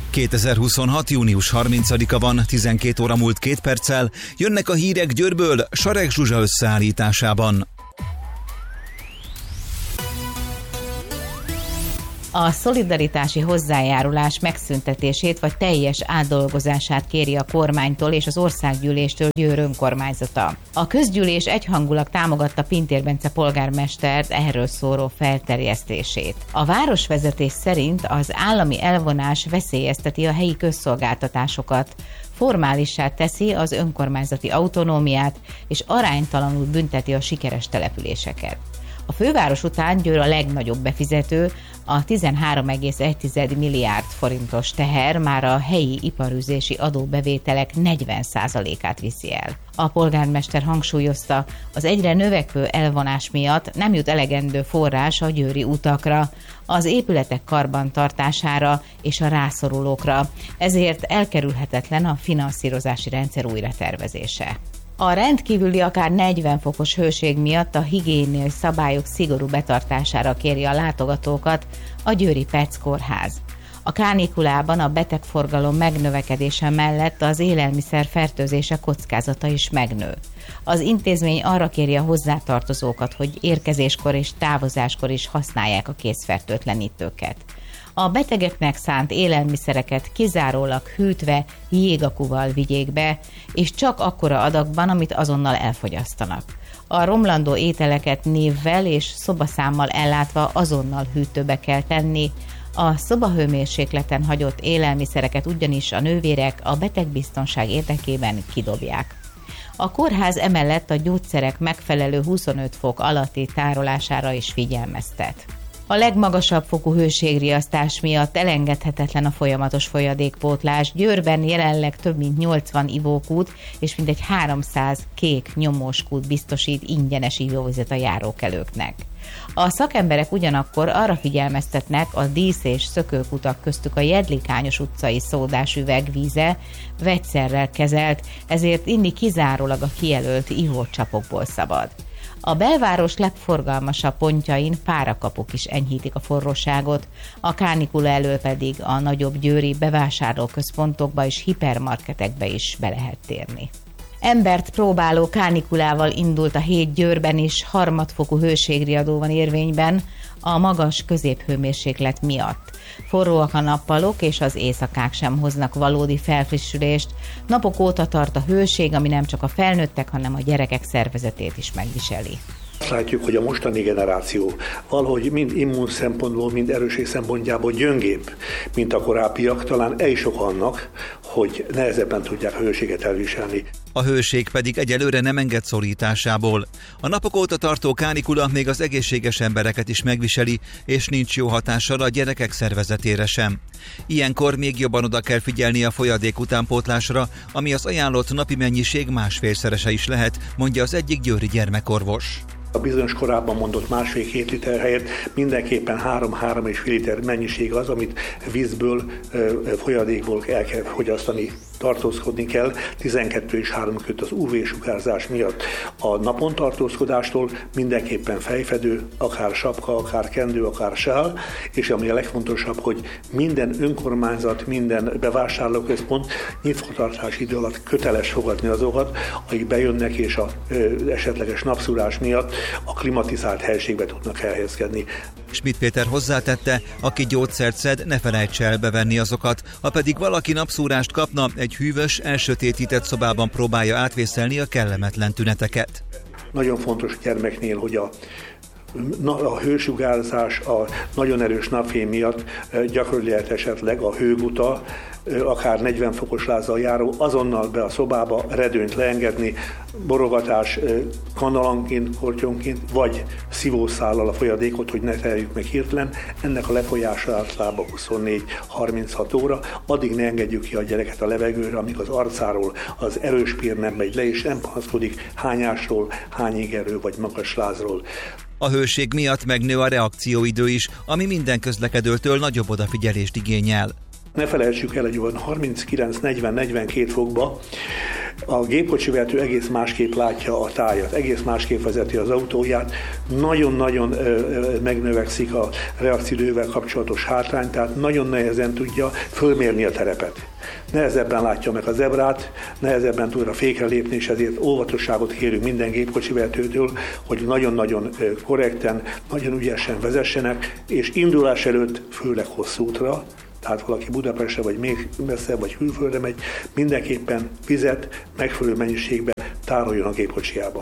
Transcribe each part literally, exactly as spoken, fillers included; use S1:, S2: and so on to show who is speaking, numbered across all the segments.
S1: kétezer-huszonhat. június harmincadika van, tizenkét óra múlt két perccel. Jönnek a hírek Győrből, Sarek Zsuzsa összeállításában.
S2: A szolidaritási hozzájárulás megszüntetését vagy teljes átdolgozását kéri a kormánytól és az országgyűléstől Győr önkormányzata. A közgyűlés egyhangulag támogatta Pintér Bence polgármestert erről szóló felterjesztését. A városvezetés szerint az állami elvonás veszélyezteti a helyi közszolgáltatásokat, formálissá teszi az önkormányzati autonómiát és aránytalanul bünteti a sikeres településeket. A főváros után Győr a legnagyobb befizető, a tizenhárom egész egy milliárd forintos teher már a helyi iparűzési adóbevételek negyven százalékát viszi el. A polgármester hangsúlyozta, az egyre növekvő elvonás miatt nem jut elegendő forrás a győri utakra, az épületek karbantartására és a rászorulókra, ezért elkerülhetetlen a finanszírozási rendszer újratervezése. A rendkívüli akár negyven fokos hőség miatt a higiéniai szabályok szigorú betartására kéri a látogatókat a Győri Pec Kórház. A kánikulában a betegforgalom megnövekedése mellett az élelmiszer fertőzése kockázata is megnő. Az intézmény arra kéri a hozzátartozókat, hogy érkezéskor és távozáskor is használják a készfertőtlenítőket. A betegeknek szánt élelmiszereket kizárólag hűtve, jégakuval vigyék be, és csak akkora adagban, amit azonnal elfogyasztanak. A romlandó ételeket névvel és szobaszámmal ellátva azonnal hűtőbe kell tenni, a szobahőmérsékleten hagyott élelmiszereket ugyanis a nővérek a betegbiztonság érdekében kidobják. A kórház emellett a gyógyszerek megfelelő huszonöt fok alatti tárolására is figyelmeztet. A legmagasabb fokú hőségriasztás miatt elengedhetetlen a folyamatos folyadékpótlás. Győrben jelenleg több mint nyolcvan ivókút és mintegy háromszáz kék nyomós kút biztosít ingyenes ivóvizet a járókelőknek. A szakemberek ugyanakkor arra figyelmeztetnek, a dísz- és szökőkutak köztük a Jedlikányos utcai szódás üvegvíze vegyszerrel kezelt, ezért inni kizárólag a kijelölt ivócsapokból szabad. A belváros legforgalmasabb pontjain párakapuk is enyhítik a forróságot, a kánikula elől pedig a nagyobb győri bevásárlóközpontokba és hipermarketekbe is be lehet térni. Embert próbáló kánikulával indult a hét Győrben is, harmadfokú hőségriadó van érvényben a magas középhőmérséklet miatt. Forróak a nappalok, és az éjszakák sem hoznak valódi felfrissülést. Napok óta tart a hőség, ami nem csak a felnőttek, hanem a gyerekek szervezetét is megviseli.
S3: Azt látjuk, hogy a mostani generáció valahogy mind immun szempontból, mind erősség szempontjából gyöngébb, mint a korábbiak. Talán el is ok annak, hogy nehezebben tudják a hőséget elviselni.
S1: A hőség pedig egyelőre nem enged szorításából. A napok óta tartó kánikula még az egészséges embereket is megviseli, és nincs jó hatással a gyerekek szervezetére sem. Ilyenkor még jobban oda kell figyelni a folyadék utánpótlásra, ami az ajánlott napi mennyiség másfélszerese is lehet, mondja az egyik győri gyermekorvos.
S3: A bizonyos korábban mondott másfél-két liter helyett mindenképpen három-három és fél liter mennyiség az, amit vízből, folyadékból el kell fogyasztani, tartózkodni kell, tizenkettő és három között az ú vé-sugárzás miatt. A napon tartózkodástól mindenképpen fejfedő, akár sapka, akár kendő, akár sál, és ami a legfontosabb, hogy minden önkormányzat, minden bevásárlóközpont nyitvatartási idő alatt köteles fogadni azokat, akik bejönnek és a ö, esetleges napszúrás miatt a klimatizált helységbe tudnak elhelyezkedni.
S1: Schmidt Péter hozzátette, aki gyógyszert szed, ne felejtse el bevenni azokat, ha pedig valaki napszúrást kapna, egy hűvös, elsötétített szobában próbálja átvészelni a kellemetlen tüneteket.
S3: Nagyon fontos a gyermeknél, hogy a a hősugárzás, a nagyon erős napfény miatt gyakran lehet esetleg a hőguta, akár negyven fokos lázzal járó, azonnal be a szobába, redőnyt leengedni, borogatás kanalanként, kortyonként, vagy szívószállal a folyadékot, hogy ne teljük meg hirtelen. Ennek a lefolyása általában huszonnégy-harminchat óra, addig ne engedjük ki a gyereket a levegőre, amíg az arcáról az erős pír nem megy le, és nem panaszkodik hányásról, hányégerő vagy magas lázról.
S1: A hőség miatt megnő a reakcióidő is, ami minden közlekedőtől nagyobb odafigyelést igényel.
S3: Ne felejtsük el, hogy van harminckilenc negyven negyvenkét fokba a gépkocsivezető egész másképp látja a tájat, egész másképp vezeti az autóját, nagyon-nagyon megnövekszik a reakcióidővel kapcsolatos hátrány, tehát nagyon nehezen tudja fölmérni a terepet. Nehezebben látja meg a zebrát, nehezebben tud a fékre lépni, és ezért óvatosságot kérünk minden gépkocsivezetőtől, hogy nagyon-nagyon korrekten, nagyon ügyesen vezessenek, és indulás előtt, főleg hosszú útra, tehát valaki Budapestre, vagy még messzebb, vagy külföldre megy, mindenképpen vizet megfelelő mennyiségben tároljon a gépkocsiába.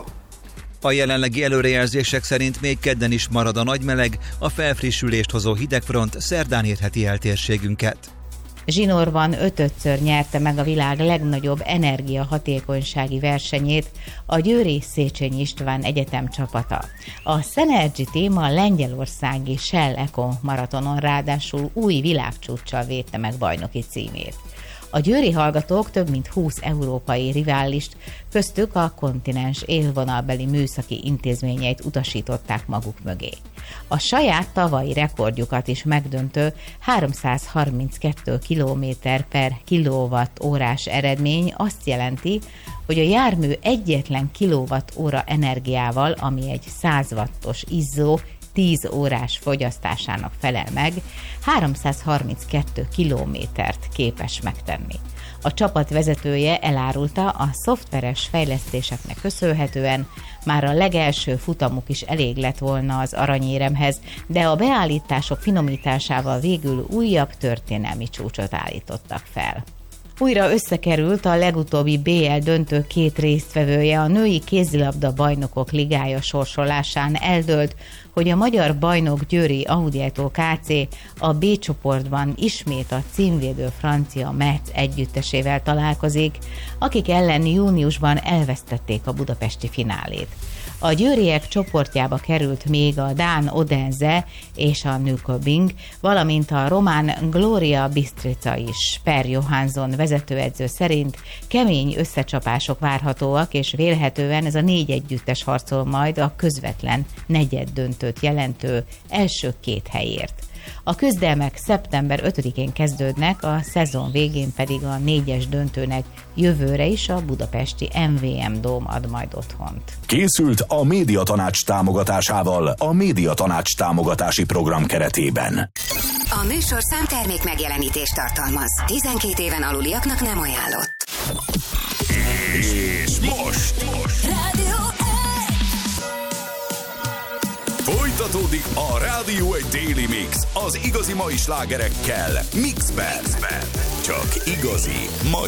S1: A jelenlegi előrejelzések szerint még kedden is marad a nagymeleg, a felfrissülést hozó hidegfront szerdán érheti el térségünket.
S2: Zsinórban ötödször nyerte meg a világ legnagyobb energiahatékonysági versenyét a Győri Széchenyi István Egyetem csapata. A Synergy Team a lengyelországi Shell Eco maratonon ráadásul új világcsúccsal védte meg bajnoki címét. A győri hallgatók több mint húsz európai riválist, köztük a kontinens élvonalbeli műszaki intézményeit utasították maguk mögé. A saját tavalyi rekordjukat is megdöntő háromszázharminckettő kilométer per kilowatt-órás eredmény azt jelenti, hogy a jármű egyetlen kilowatt-óra energiával, ami egy száz wattos izzó, tíz órás fogyasztásának felel meg, háromszázharminckettő kilométert képes megtenni. A csapat vezetője elárulta, a szoftveres fejlesztéseknek köszönhetően már a legelső futamuk is elég lett volna az aranyéremhez, de a beállítások finomításával végül újabb történelmi csúcsot állítottak fel. Újra összekerült a legutóbbi bé el döntő két résztvevője, a női kézilabda bajnokok ligája sorsolásán eldőlt, hogy a magyar bajnok Győri Audietto ká cé a B csoportban ismét a címvédő francia Metz együttesével találkozik, akik ellen júniusban elvesztették a budapesti finálét. A győriek csoportjába került még a dán Odense és a Nyköping, valamint a román Gloria Bistrica is. Per Johansson vezetőedző szerint kemény összecsapások várhatóak, és vélhetően ez a négy együttes harcol majd a közvetlen negyed döntőt jelentő első két helyért. A küzdelmek szeptember ötödikén kezdődnek, a szezon végén pedig a négyes döntőnek jövőre is a budapesti em vé em Dome ad majd otthont.
S4: Készült a Médiatanács támogatásával a Médiatanács támogatási program keretében.
S5: A műsor számtermék megjelenítést tartalmaz. tizenkét éven aluliaknak nem ajánlott.
S4: És most! most.
S5: Rádió
S4: Folytatódik a Rádió egy Daily Mix az igazi mai slágerekkel Mixben. Csak igazi mai